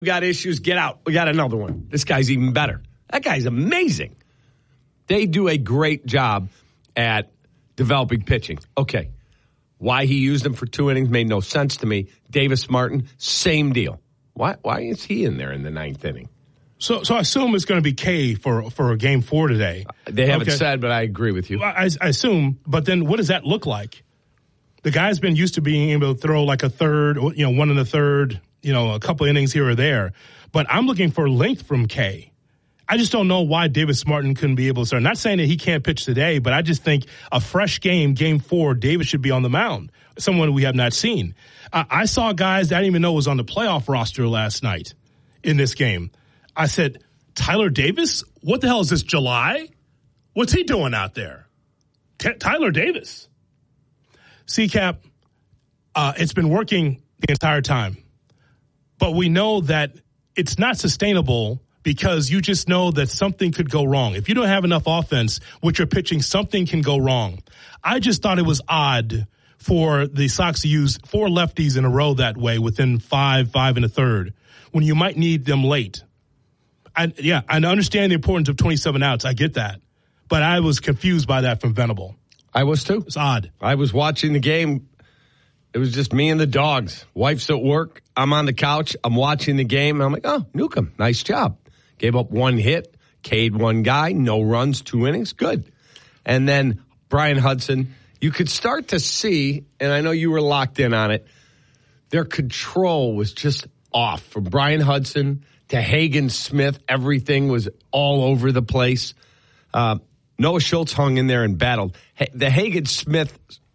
We got issues. Get out. We got another one. This guy's even better. That guy's amazing. They do a great job at developing pitching. Okay. Why he used him for 2 innings made no sense to me. Davis Martin, same deal. Why is he in there in the 9th inning? So I assume it's going to be K for Game 4 today. They haven't said, but I agree with you. I assume, but then what does that look like? The guy's been used to being able to throw like a third, one in the third, a couple innings here or there. But I'm looking for length from K. I just don't know why Davis Martin couldn't be able to start. I'm not saying that he can't pitch today, but I just think a fresh Game 4, Davis should be on the mound, someone we have not seen. I saw guys that I didn't even know was on the playoff roster last night in this game. I said, Tyler Davis? What the hell is this, July? What's he doing out there? Tyler Davis. CCAP, it's been working the entire time. But we know that it's not sustainable because you just know that something could go wrong. If you don't have enough offense with your pitching, something can go wrong. I just thought it was odd for the Sox to use 4 lefties in a row that way within 5 and a third, when you might need them late. I understand the importance of 27 outs. I get that. But I was confused by that from Venable. I was too. It's odd. I was watching the game. It was just me and the dogs. Wife's at work. I'm on the couch. I'm watching the game. And I'm like, oh, Newcomb, nice job. Gave up 1 hit, K'd 1 guy, no runs, 2 innings, good. And then Brian Hudson, you could start to see, and I know you were locked in on it, their control was just off. From Brian Hudson to Hagen Smith, everything was all over the place. Noah Schultz hung in there and battled. The Hagen Smith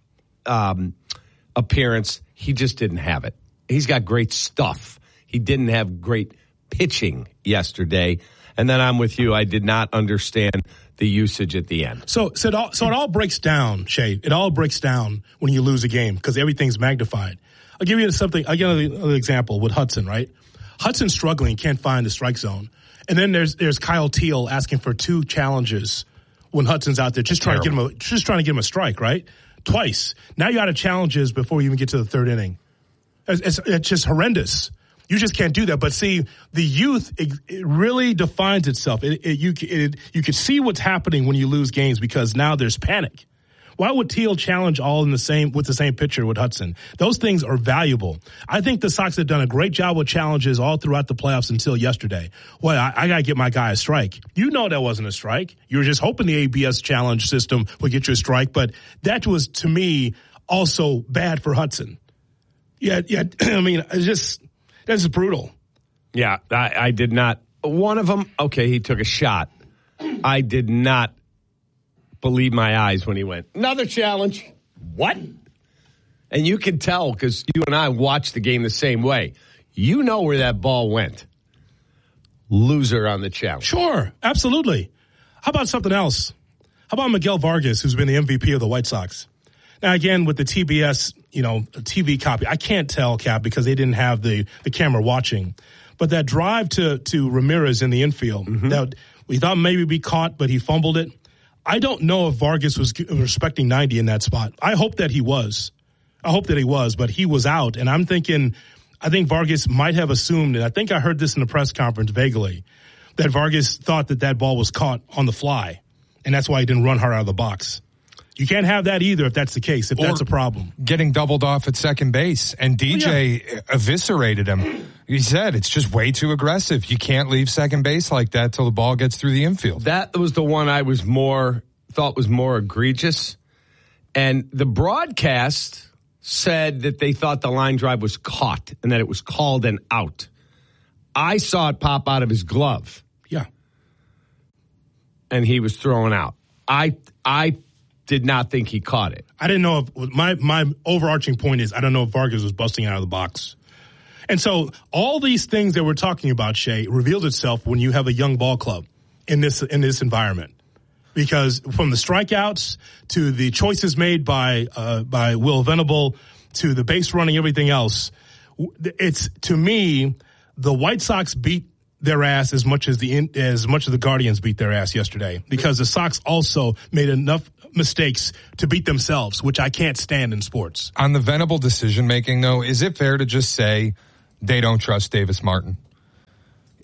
appearance, he just didn't have it. He's got great stuff. He didn't have great pitching yesterday. And then I'm with you. I did not understand the usage at the end. So it all breaks down, Shay. It all breaks down when you lose a game because everything's magnified. I'll give you another example with Hudson, right? Hudson's struggling, can't find the strike zone. And then there's Kyle Teal asking for 2 challenges when Hudson's out there just trying to get him a strike, right? Twice. Now you're out of challenges before you even get to the 3rd inning. It's just horrendous. You just can't do that. But see, the youth, it really defines itself. You can see what's happening when you lose games because now there's panic. Why would Teal challenge all with the same pitcher with Hudson? Those things are valuable. I think the Sox have done a great job with challenges all throughout the playoffs until yesterday. Well, I got to get my guy a strike. You know that wasn't a strike. You were just hoping the ABS challenge system would get you a strike. But that was, to me, also bad for Hudson. Yeah. I mean, that's brutal. Yeah, I did not. One of them, okay, he took a shot. I did not believe my eyes when he went, another challenge. What? And you can tell because you and I watched the game the same way. You know where that ball went. Loser on the challenge. Sure, absolutely. How about something else? How about Miguel Vargas, who's been the MVP of the White Sox? Now, again, with the TBS, TV copy, I can't tell, Cap, because they didn't have the camera watching. But that drive to Ramirez in the infield, that we thought maybe be caught, but he fumbled it. I don't know if Vargas was respecting 90 in that spot. I hope that he was. But he was out. And I think Vargas might have assumed, and I think I heard this in the press conference vaguely, that Vargas thought that ball was caught on the fly. And that's why he didn't run hard out of the box. You can't have that either if that's the case, if that's a problem. Getting doubled off at second base, and DJ eviscerated him. He said it's just way too aggressive. You can't leave second base like that till the ball gets through the infield. That was the one I thought was more egregious. And the broadcast said that they thought the line drive was caught and that it was called an out. I saw it pop out of his glove. Yeah. And he was thrown out. I did not think he caught it. I didn't know if my overarching point is I don't know if Vargas was busting out of the box. And so all these things that we're talking about, Shay, reveals itself when you have a young ball club in this environment. Because from the strikeouts to the choices made by Will Venable to the base running, everything else, it's, to me, the White Sox beat their ass as much as the Guardians beat their ass yesterday, because the Sox also made enough mistakes to beat themselves, which I can't stand in sports. On the Venable decision making, though, is it fair to just say they don't trust Davis Martin?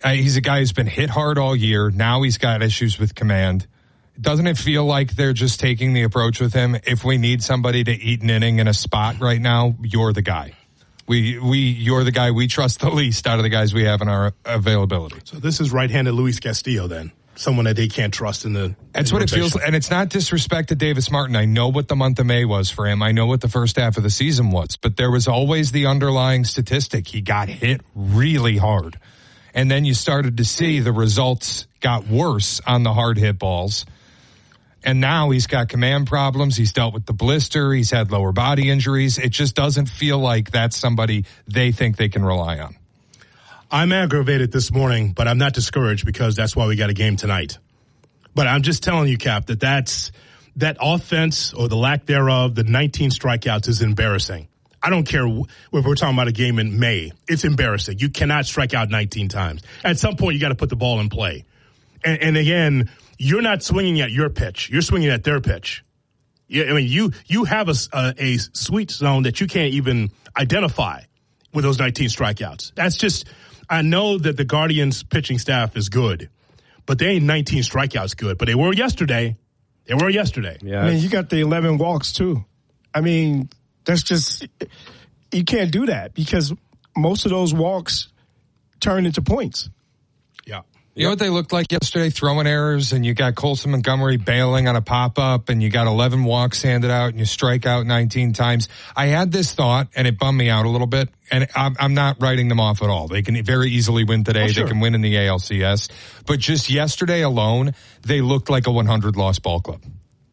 He's a guy who's been hit hard all year. Now he's got issues with command. Doesn't it feel like they're just taking the approach with him? If we need somebody to eat an inning in a spot right now, you're the guy. You're the guy we trust the least out of the guys we have in our availability. So this is right-handed Luis Castillo then. Someone that they can't trust in the That's what rotation. It feels like. And it's not disrespect to Davis Martin. I know what the month of May was for him. I know what the first half of the season was. But there was always the underlying statistic. He got hit really hard. And then you started to see the results got worse on the hard hit balls. And now he's got command problems. He's dealt with the blister. He's had lower body injuries. It just doesn't feel like that's somebody they think they can rely on. I'm aggravated this morning, but I'm not discouraged because that's why we got a game tonight. But I'm just telling you, Cap, that offense or the lack thereof, the 19 strikeouts is embarrassing. I don't care if we're talking about a game in May. It's embarrassing. You cannot strike out 19 times. At some point, you got to put the ball in play. And again, you're not swinging at your pitch. You're swinging at their pitch. I mean, you have a sweet zone that you can't even identify with those 19 strikeouts. That's just, I know that the Guardians pitching staff is good, but they ain't 19 strikeouts good. But they were yesterday. Yeah, I mean, you got the 11 walks too. I mean, that's just, you can't do that because most of those walks turn into points. Yeah. You know what they looked like yesterday? Throwing errors, and you got Colson Montgomery bailing on a pop-up, and you got 11 walks handed out, and you strike out 19 times. I had this thought, and it bummed me out a little bit, and I'm not writing them off at all. They can very easily win today. Sure. They can win in the ALCS. But just yesterday alone, they looked like a 100-loss ball club.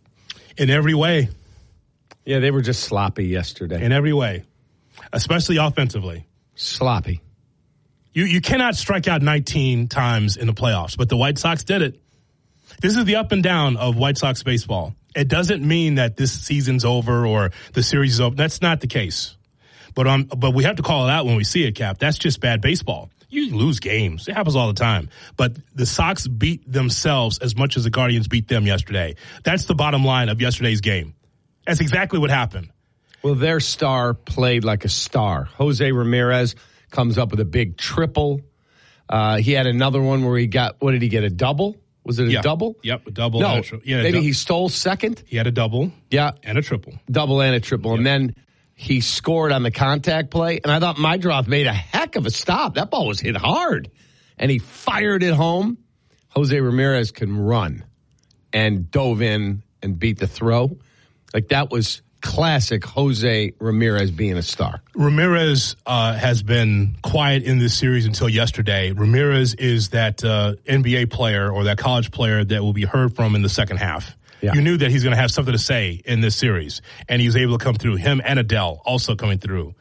In every way. Yeah, they were just sloppy yesterday. In every way. Especially offensively. Sloppy. You cannot strike out 19 times in the playoffs, but the White Sox did it. This is the up and down of White Sox baseball. It doesn't mean that this season's over or the series is over. That's not the case. But we have to call it out when we see it, Cap. That's just bad baseball. You lose games. It happens all the time. But the Sox beat themselves as much as the Guardians beat them yesterday. That's the bottom line of yesterday's game. That's exactly what happened. Well, their star played like a star. Jose Ramirez comes up with a big triple. He had another one where he got, what did he get, a double? Was it a double? Yep, a double. No, maybe he stole second? He had a double. Yeah. And a triple. Double and a triple. Yep. And then he scored on the contact play, and I thought Meidroth made a heck of a stop. That ball was hit hard. And he fired it home. Jose Ramirez can run and dove in and beat the throw. Like, that was classic Jose Ramirez being a star. Ramirez has been quiet in this series until yesterday. Ramirez is that NBA player or that college player that will be heard from in the second half. Yeah. You knew that he's going to have something to say in this series, and he was able to come through. Him and Adele also coming through.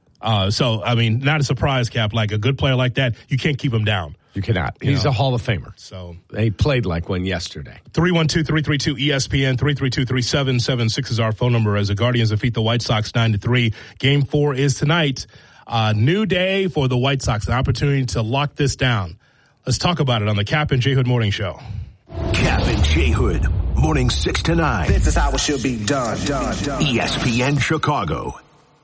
So, I mean, not a surprise, Cap. Like a good player like that, you can't keep him down. You cannot. He's a Hall of Famer. So he played like one yesterday. 312-332-ESPN, 332-3776 is our phone number as the Guardians defeat the White Sox 9-3. Game 4 is tonight. New day for the White Sox, an opportunity to lock this down. Let's talk about it on the Cap and J Hood Morning Show. Cap and J Hood, morning 6 to 9. This is how it should be done. ESPN Chicago.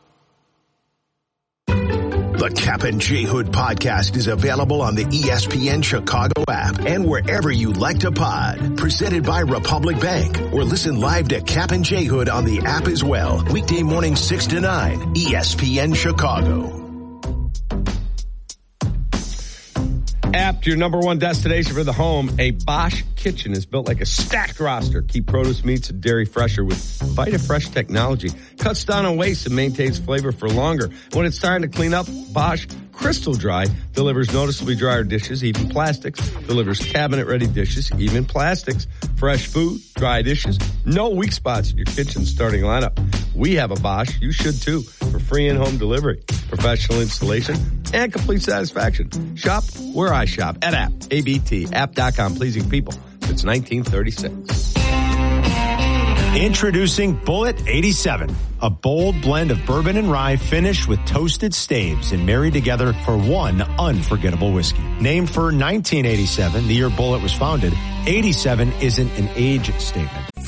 The Cap and J Hood podcast is available on the ESPN Chicago app and wherever you like to pod. Presented by Republic Bank. Or listen live to Cap and J Hood on the app as well. Weekday morning 6 to 9. ESPN Chicago. Apt, your number one destination for the home. A Bosch kitchen is built like a stacked roster. Keep produce, meats, and dairy fresher with VitaFresh technology. Cuts down on waste and maintains flavor for longer. When it's time to clean up, Bosch Crystal Dry delivers noticeably drier dishes, even plastics. Delivers cabinet-ready dishes, even plastics. Fresh food, dry dishes, no weak spots in your kitchen starting lineup. We have a Bosch. You should too. For free in-home delivery, professional installation, and complete satisfaction. Shop where I shop at App. ABT. App.com. Pleasing people since 1936. Introducing Bullet 87, a bold blend of bourbon and rye finished with toasted staves and married together for one unforgettable whiskey. Named for 1987, the year Bullet was founded, 87 isn't an age statement.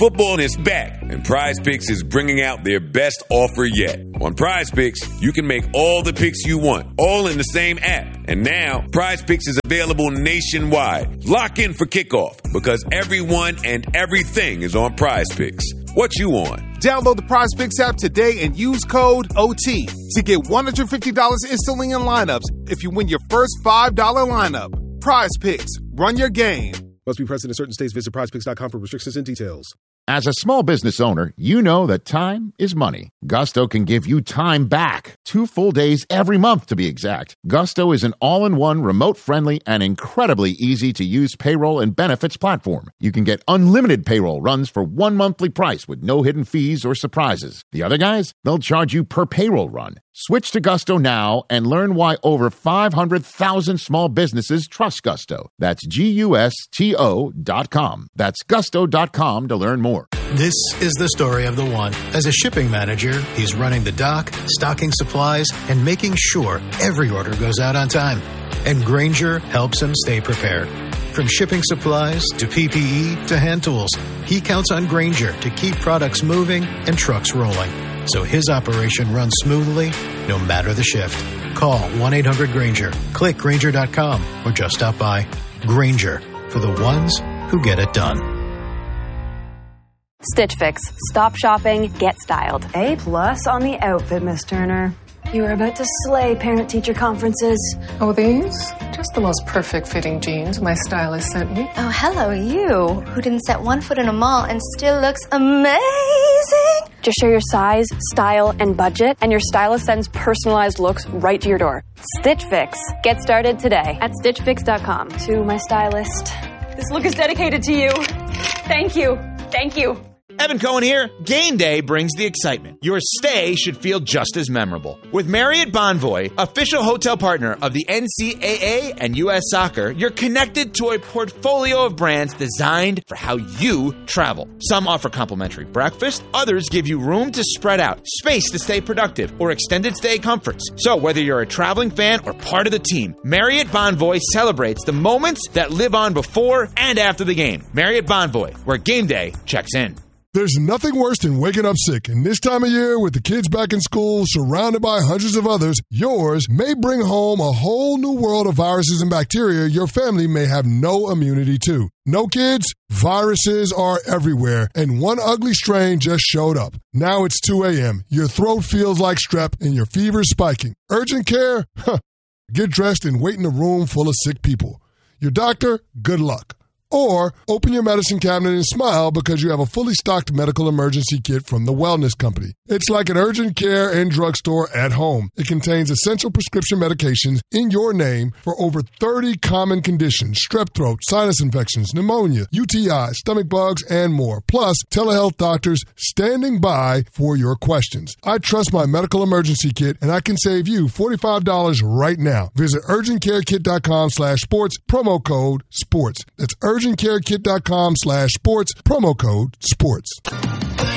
Football is back, and Prize Picks is bringing out their best offer yet. On Prize Picks, you can make all the picks you want, all in the same app. And now, Prize Picks is available nationwide. Lock in for kickoff, because everyone and everything is on Prize Picks. What you on? Download the Prize Picks app today and use code OT to get $150 instantly in lineups if you win your first $5 lineup. Prize Picks. Run your game. Must be present in certain states. Visit prizepicks.com for restrictions and details. As a small business owner, you know that time is money. Gusto can give you time back. 2 full days every month, to be exact. Gusto is an all-in-one, remote-friendly, and incredibly easy-to-use payroll and benefits platform. You can get unlimited payroll runs for 1 monthly price with no hidden fees or surprises. The other guys, they'll charge you per payroll run. Switch to Gusto now and learn why over 500,000 small businesses trust Gusto. That's GUSTO.com. That's gusto.com to learn more. This is the story of the one. As a shipping manager, he's running the dock, stocking supplies, and making sure every order goes out on time. And Grainger helps him stay prepared. From shipping supplies to PPE to hand tools, he counts on Grainger to keep products moving and trucks rolling, so his operation runs smoothly no matter the shift. Call 1-800-GRAINGER, click Grainger.com, or just stop by. Grainger, for the ones who get it done. Stitch Fix. Stop shopping, get styled. A+ on the outfit, Miss Turner. You are about to slay parent-teacher conferences. Oh, these? Just the most perfect fitting jeans my stylist sent me. Oh, hello, you, who didn't set one foot in a mall and still looks amazing. Just share your size, style, and budget, and your stylist sends personalized looks right to your door. Stitch Fix. Get started today at StitchFix.com. To my stylist, this look is dedicated to you. Thank you. Thank you. Evan Cohen here. Game day brings the excitement. Your stay should feel just as memorable. With Marriott Bonvoy, official hotel partner of the NCAA and U.S. Soccer, you're connected to a portfolio of brands designed for how you travel. Some offer complimentary breakfast, others give you room to spread out, space to stay productive, or extended stay comforts. So whether you're a traveling fan or part of the team, Marriott Bonvoy celebrates the moments that live on before and after the game. Marriott Bonvoy, where game day checks in. There's nothing worse than waking up sick, and this time of year, with the kids back in school, surrounded by hundreds of others, yours may bring home a whole new world of viruses and bacteria your family may have no immunity to. No kids? Viruses are everywhere, and one ugly strain just showed up. Now it's 2 a.m., your throat feels like strep, and your fever's spiking. Urgent care? Get dressed and wait in a room full of sick people. Your doctor? Good luck. Or open your medicine cabinet and smile because you have a fully stocked medical emergency kit from the Wellness Company. It's like an urgent care and drugstore at home. It contains essential prescription medications in your name for over 30 common conditions: strep throat, sinus infections, pneumonia, UTI, stomach bugs, and more. Plus, telehealth doctors standing by for your questions. I trust my medical emergency kit, and I can save you $45 right now. Visit urgentcarekit.com/sports, promo code SPORTS. That's urgentcarekit.com/sports, promo code SPORTS.